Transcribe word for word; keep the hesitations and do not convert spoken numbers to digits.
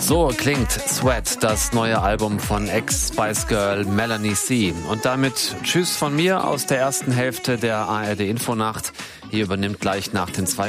So klingt Sweat, das neue Album von Ex-Spice Girl Melanie C. Und damit Tschüss von mir aus der ersten Hälfte der A R D Infonacht. Hier übernimmt gleich nach den zwei